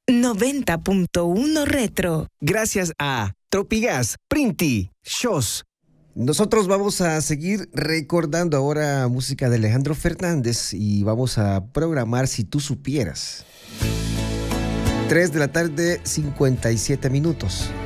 90.1 Retro. Gracias a Tropigas, Printi, Shows. Nosotros vamos a seguir recordando ahora música de Alejandro Fernández y vamos a programar Si Tú Supieras. 3 de la tarde, 57 minutos.